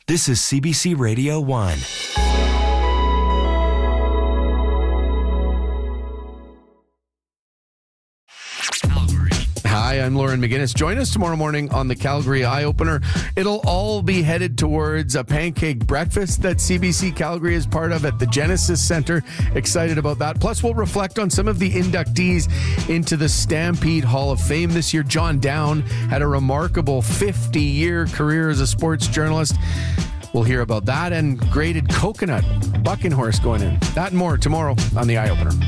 This is CBC Radio 1. Hi, I'm Lauren McGinnis. Join us tomorrow morning on the Calgary Eye Opener. It'll all be headed towards a pancake breakfast that CBC Calgary is part of at the Genesis Center. Excited about that. Plus, we'll reflect on some of the inductees into the Stampede Hall of Fame this year. John Down had a remarkable 50-year career as a sports journalist. We'll hear about that and graded coconut, bucking horse going in. That and more tomorrow on the Eye Opener.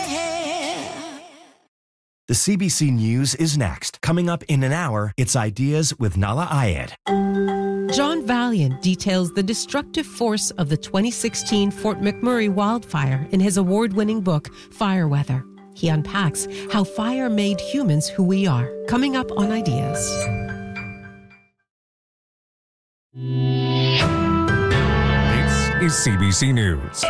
The CBC News is next. Coming up in an hour, it's Ideas with Nala Ayed. John Valiant details the destructive force of the 2016 Fort McMurray wildfire in his award-winning book, Fire Weather. He unpacks how fire made humans who we are. Coming up on Ideas. This is CBC News.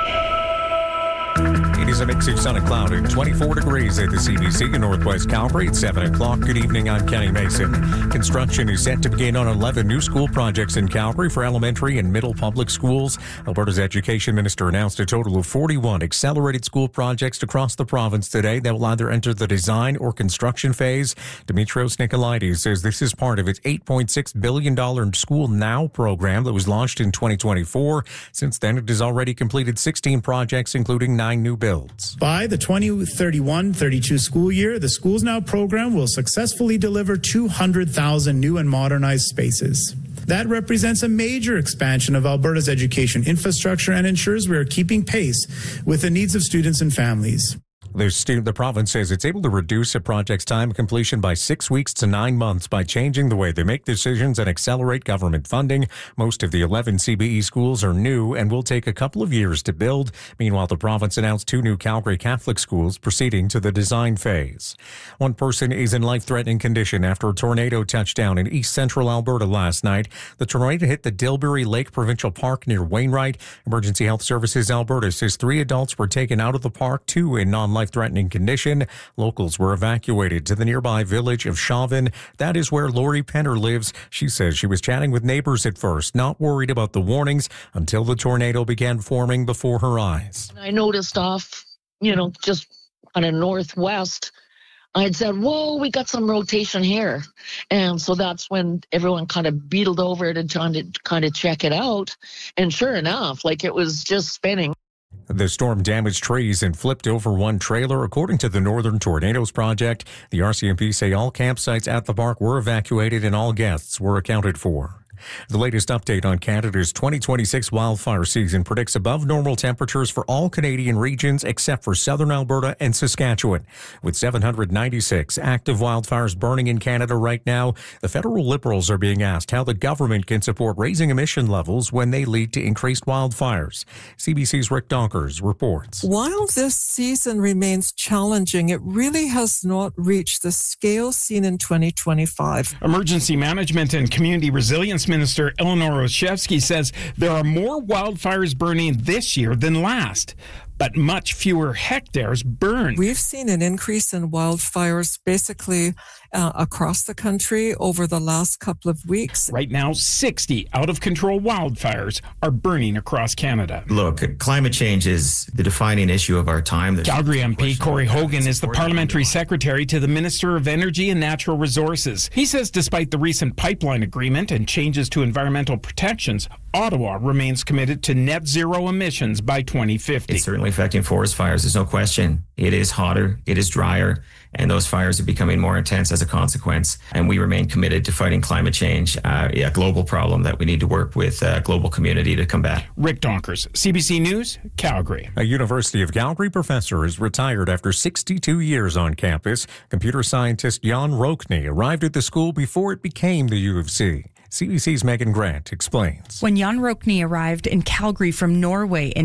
It is a mix of sun and cloud and 24 degrees at the CBC in Northwest Calgary at 7 o'clock. Good evening, I'm Kenny Mason. Construction is set to begin on 11 new school projects in Calgary for elementary and middle public schools. Alberta's education minister announced a total of 41 accelerated school projects across the province today that will either enter the design or construction phase. Dimitrios Nikolaides says this is part of its $8.6 billion School Now program that was launched in 2024. Since then, it has already completed 16 projects, including 9 new builds. By the 2031-32 school year, the Schools Now program will successfully deliver 200,000 new and modernized spaces. That represents a major expansion of Alberta's education infrastructure and ensures we are keeping pace with the needs of students and families. The province says it's able to reduce a project's time of completion by 6 weeks to 9 months by changing the way they make decisions and accelerate government funding. Most of the 11 CBE schools are new and will take a couple of years to build. Meanwhile, the province announced 2 new Calgary Catholic schools proceeding to the design phase. One person is in life-threatening condition after a tornado touched down in east central Alberta last night. The tornado hit the Dilbury Lake Provincial Park near Wainwright. Emergency Health Services Alberta says 3 adults were taken out of the park, 2 in non-life-threatening condition. Locals were evacuated to the nearby village of Chauvin. That is where Lori Penner lives. She says she was chatting with neighbors at first, not worried about the warnings until the tornado began forming before her eyes. I noticed off, just on a northwest, I'd said, whoa, we got some rotation here. And so that's when everyone kind of beetled over it and trying to kind of check it out. And sure enough, it was just spinning. The storm damaged trees and flipped over one trailer. According to the Northern Tornadoes Project, the RCMP say all campsites at the park were evacuated and all guests were accounted for. The latest update on Canada's 2026 wildfire season predicts above normal temperatures for all Canadian regions except for southern Alberta and Saskatchewan. With 796 active wildfires burning in Canada right now, the federal Liberals are being asked how the government can support raising emission levels when they lead to increased wildfires. CBC's Rick Donkers reports. While this season remains challenging, it really has not reached the scale seen in 2025. Emergency Management and Community Resilience Minister Eleanor Oshevsky says there are more wildfires burning this year than last, but much fewer hectares burned. We've seen an increase in wildfires basically across the country over the last couple of weeks. Right now, 60 out-of-control wildfires are burning across Canada. Look, climate change is the defining issue of our time. Calgary MP Corey Hogan is the parliamentary secretary to the Minister of Energy and Natural Resources. He says despite the recent pipeline agreement and changes to environmental protections, Ottawa remains committed to net zero emissions by 2050. It's certainly affecting forest fires. There's no question. It is hotter, it is drier, and those fires are becoming more intense as a consequence. And we remain committed to fighting climate change, a global problem that we need to work with a global community to combat. Rick Donkers, CBC News, Calgary. A University of Calgary professor is retired after 62 years on campus. Computer scientist Jan Rokny arrived at the school before it became the U of C. CBC's Megan Grant explains. When Jan Rokny arrived in Calgary from Norway in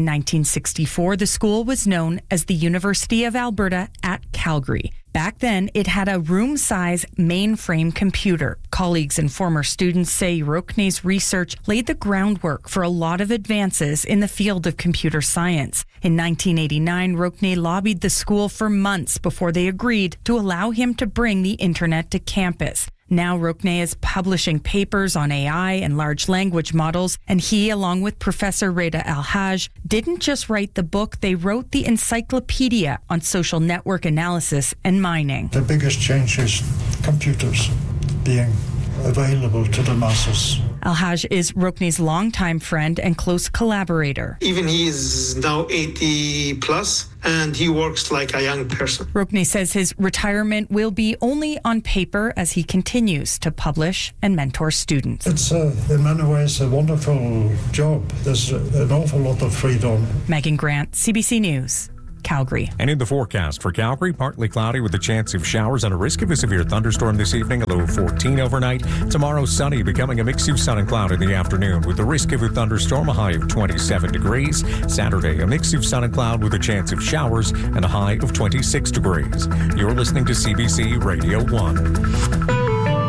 1964, the school was known as the University of Alberta at Calgary. Back then, it had a room-size mainframe computer. Colleagues and former students say Rokny's research laid the groundwork for a lot of advances in the field of computer science. In 1989, Rokny lobbied the school for months before they agreed to allow him to bring the internet to campus. Now Roquenay is publishing papers on AI and large language models, and he, along with Professor Reda Alhaj, didn't just write the book, they wrote the encyclopedia on social network analysis and mining. The biggest change is computers being available to the masses. Alhaj is Roquenay's longtime friend and close collaborator. Even he is now 80 plus, and he works like a young person. Roquenay says his retirement will be only on paper as he continues to publish and mentor students. It's in many ways a wonderful job. There's an awful lot of freedom. Megan Grant, CBC News, Calgary. And in the forecast for Calgary, partly cloudy with a chance of showers and a risk of a severe thunderstorm this evening, a low of 14 overnight. Tomorrow, sunny, becoming a mix of sun and cloud in the afternoon with the risk of a thunderstorm, a high of 27 degrees. Saturday, a mix of sun and cloud with a chance of showers and a high of 26 degrees. You're listening to CBC Radio 1.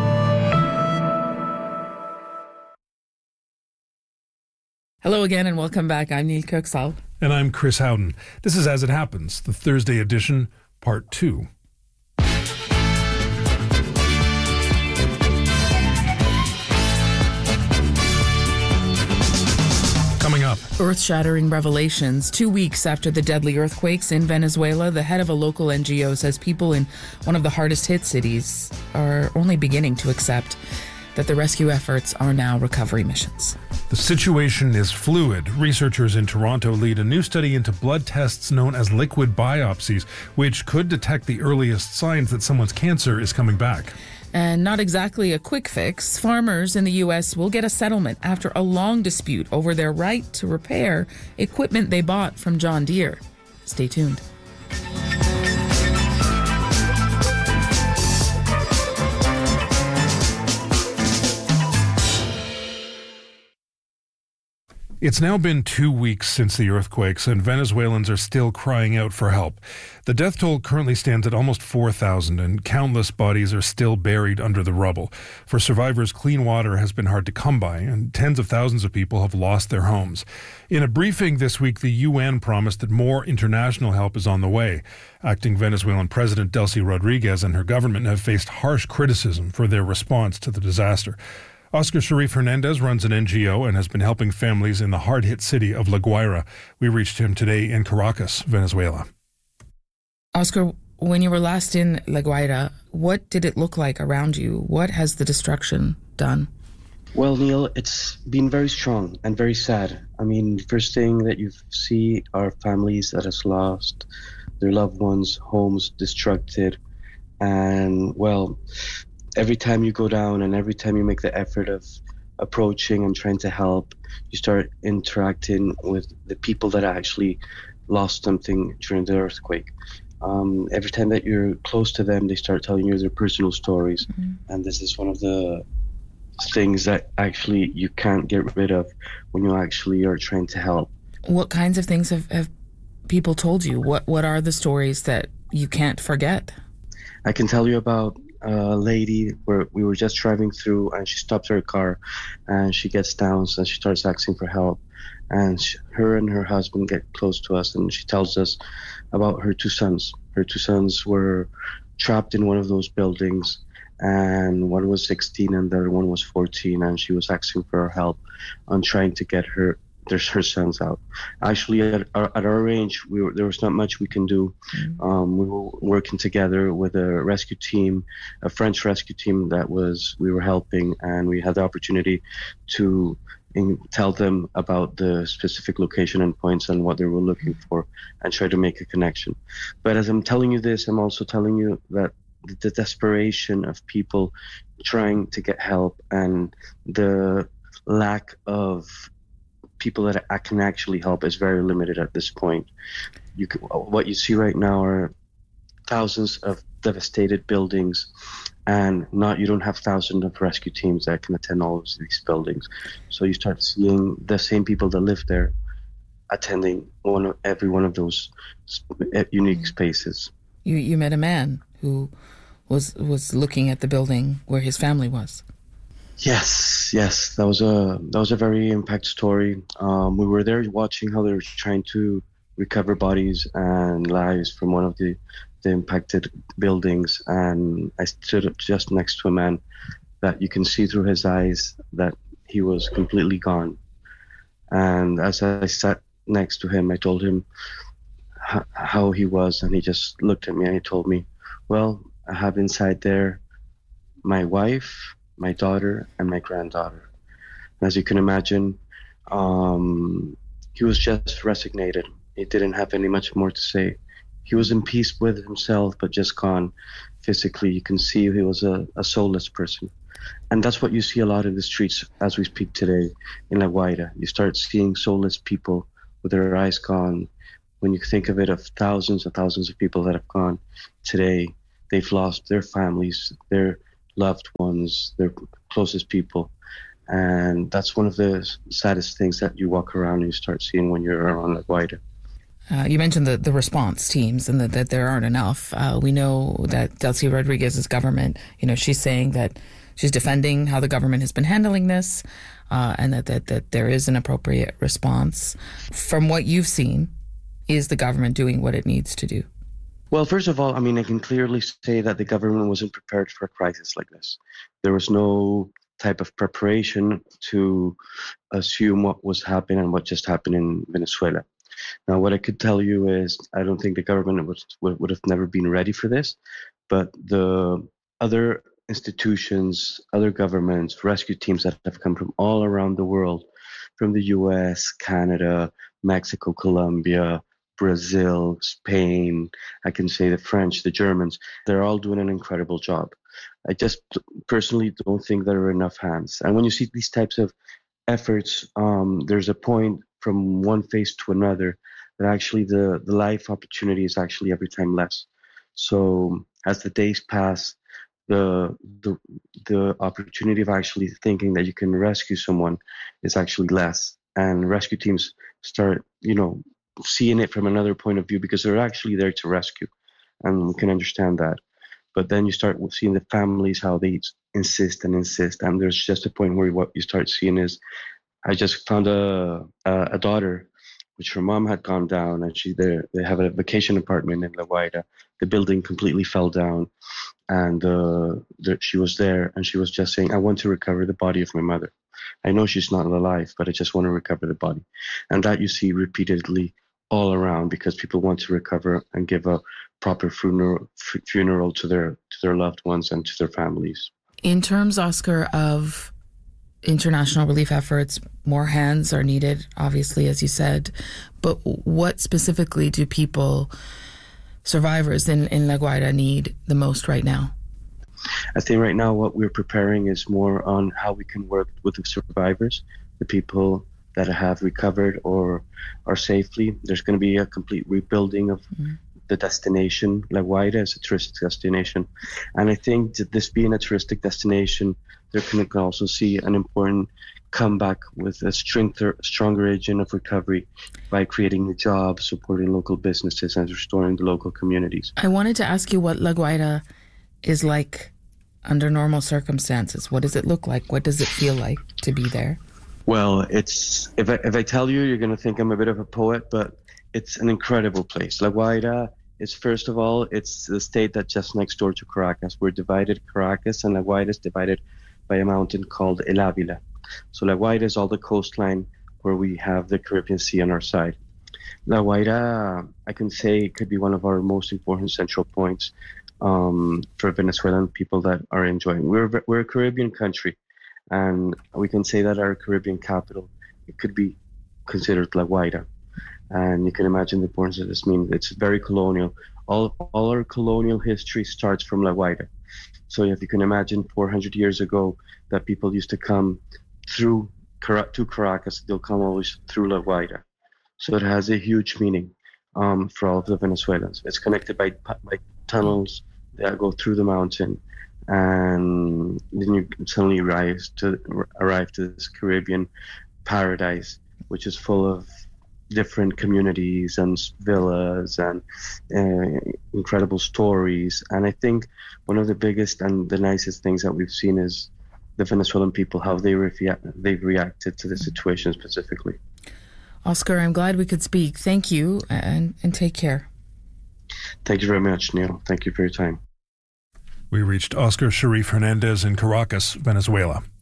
Hello again and welcome back. I'm Neil Kirksall. And I'm Chris Howden. This is As It Happens, the Thursday edition, Part 2. Coming up. Earth-shattering revelations. 2 weeks after the deadly earthquakes in Venezuela, the head of a local NGO says people in one of the hardest-hit cities are only beginning to accept that the rescue efforts are now recovery missions. The situation is fluid. Researchers in Toronto lead a new study into blood tests known as liquid biopsies, which could detect the earliest signs that someone's cancer is coming back. And not exactly a quick fix. Farmers in the U.S. will get a settlement after a long dispute over their right to repair equipment they bought from John Deere. Stay tuned. It's now been 2 weeks since the earthquakes, and Venezuelans are still crying out for help. The death toll currently stands at almost 4,000, and countless bodies are still buried under the rubble. For survivors, clean water has been hard to come by, and tens of thousands of people have lost their homes. In a briefing this week, the UN promised that more international help is on the way. Acting Venezuelan President Delcy Rodriguez and her government have faced harsh criticism for their response to the disaster. Oscar Sharif Hernandez runs an NGO and has been helping families in the hard-hit city of La Guaira. We reached him today in Caracas, Venezuela. Oscar, when you were last in La Guaira, what did it look like around you? What has the destruction done? Well, Neil, it's been very strong and very sad. I mean, first thing that you see are families that has lost their loved ones, homes destructed, and, well, every time you go down and every time you make the effort of approaching and trying to help, you start interacting with the people that actually lost something during the earthquake. Every time that you're close to them, they start telling you their personal stories. Mm-hmm. And this is one of the things that actually you can't get rid of when you actually are trying to help. What kinds of things have people told you? What are the stories that you can't forget? I can tell you about a lady where we were just driving through and she stops her car and she gets down and she starts asking for help, and her and her husband get close to us and she tells us about her two sons. Her two sons were trapped in one of those buildings, and one was 16 and the other one was 14, and she was asking for our help on trying to get her sons out. Actually, at our range, there was not much we can do. We were working together with a rescue team, a French rescue team we were helping, and we had the opportunity to tell them about the specific location and points and what they were looking for and try to make a connection. But as I'm telling you this, I'm also telling you that the desperation of people trying to get help and the lack of people that I can actually help is very limited at this point. What you see right now are thousands of devastated buildings, and you don't have thousands of rescue teams that can attend all of these buildings. So you start seeing the same people that live there attending every one of those unique spaces. You met a man who was looking at the building where his family was. Yes, that was a very impactful story. We were there watching how they were trying to recover bodies and lives from one of the the impacted buildings, and I stood just next to a man that you can see through his eyes that he was completely gone. And as I sat next to him, I told him how he was, and he just looked at me and he told me, well, I have inside there my wife, my daughter, and my granddaughter. And as you can imagine, he was just resignated. He didn't have any much more to say. He was in peace with himself, but just gone physically. You can see he was a soulless person. And that's what you see a lot in the streets as we speak today in La Guaira. You start seeing soulless people with their eyes gone. When you think of it, of thousands and thousands of people that have gone today, they've lost their families, their loved ones, their closest people. And that's one of the saddest things that you walk around and you start seeing when you're around La Guaira. You mentioned the response teams and that there aren't enough. We know that Delcy Rodriguez's government, she's saying that she's defending how the government has been handling this, and that there is an appropriate response. From what you've seen, is the government doing what it needs to do? Well, first of all, I can clearly say that the government wasn't prepared for a crisis like this. There was no type of preparation to assume what was happening and what just happened in Venezuela. Now, what I could tell you is I don't think the government would have never been ready for this, but the other institutions, other governments, rescue teams that have come from all around the world, from the US, Canada, Mexico, Colombia, Brazil, Spain, I can say the French, the Germans, they're all doing an incredible job. I just personally don't think there are enough hands. And when you see these types of efforts, there's a point from one phase to another that actually the life opportunity is actually every time less. So as the days pass, the opportunity of actually thinking that you can rescue someone is actually less. And rescue teams start, seeing it from another point of view because they're actually there to rescue. And we can understand that. But then you start seeing the families, how they insist. And there's just a point where what you start seeing is, I just found a daughter, which her mom had gone down, and they have a vacation apartment in La Guaira. The building completely fell down, and she was there, and she was just saying, I want to recover the body of my mother. I know she's not alive, but I just want to recover the body. And that you see repeatedly all around because people want to recover and give a proper funeral to their loved ones and to their families. In terms, Oscar, of international relief efforts, more hands are needed, obviously, as you said. But what specifically do survivors in La Guaira need the most right now? I think right now what we're preparing is more on how we can work with the survivors, the people that have recovered or are safely. There's going to be a complete rebuilding of the destination. La Guaira is a touristic destination. And I think that this being a touristic destination, they can also see an important comeback with a stronger agent of recovery by creating the jobs, supporting local businesses, and restoring the local communities. I wanted to ask you what La Guaira is like under normal circumstances. What does it look like? What does it feel like to be there? Well, it's if I tell you, you're going to think I'm a bit of a poet, but it's an incredible place. La Guaira is, first of all, it's the state that's just next door to Caracas. We're divided, Caracas and La Guaira is divided by a mountain called El Ávila. So La Guaira is all the coastline where we have the Caribbean Sea on our side. La Guaira, I can say, could be one of our most important central points for Venezuelan people that are enjoying. We're a Caribbean country, and we can say that our Caribbean capital, it could be considered La Guaira. And you can imagine the importance of this. It's very colonial. All our colonial history starts from La Guaira. So if you can imagine 400 years ago that people used to come to Caracas, they'll come always through La Guaira. So it has a huge meaning for all of the Venezuelans. It's connected by tunnels that go through the mountain, and then you suddenly arrive to this Caribbean paradise, which is full of different communities and villas and incredible stories. And I think one of the biggest and the nicest things that we've seen is the Venezuelan people, how they've reacted to the situation specifically. Oscar, I'm glad we could speak. Thank you, and take care. Thank you very much, Neil. Thank you for your time. We reached Oscar Sharif Hernandez in Caracas, Venezuela.